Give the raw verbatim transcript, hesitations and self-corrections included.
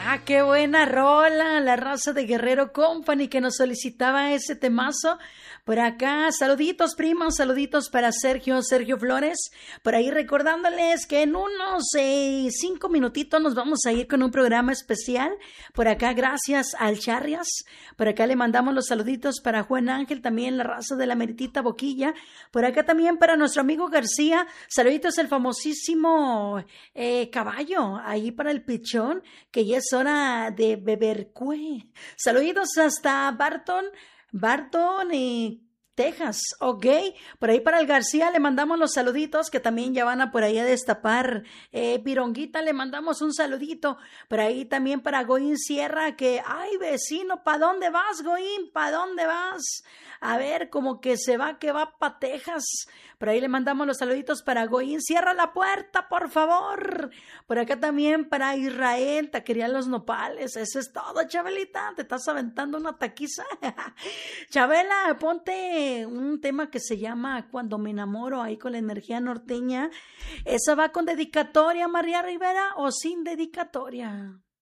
Ah, qué buena rola, la raza de Guerrero Company que nos solicitaba ese temazo. Por acá, saluditos, primos, saluditos para Sergio, Sergio Flores. Por ahí recordándoles que en unos eh, cinco minutitos nos vamos a ir con un programa especial. Por acá, gracias al Charrias. Por acá le mandamos los saluditos para Juan Ángel, también la raza de la Meritita Boquilla. Por acá también para nuestro amigo García. Saluditos el famosísimo eh, caballo, ahí para el pichón, que ya es hora de beber cue. Saluditos hasta Barton. Barton y Texas, ok. Por ahí para el García le mandamos los saluditos que también ya van a por ahí a destapar. Eh, Pironguita le mandamos un saludito. Por ahí también para Goín Sierra que, ay vecino, ¿pa' dónde vas, Goín? ¿Pa' dónde vas? A ver, como que se va, que va pa' Texas. Por ahí le mandamos los saluditos para Goín. Cierra la puerta, por favor. Por acá también para Israel, Taquería Los Nopales. Eso es todo, Chabelita. Te estás aventando una taquiza. Chabela, ponte un tema que se llama Cuando me enamoro, ahí con la energía norteña. ¿Esa va con dedicatoria, María Rivera, o sin dedicatoria?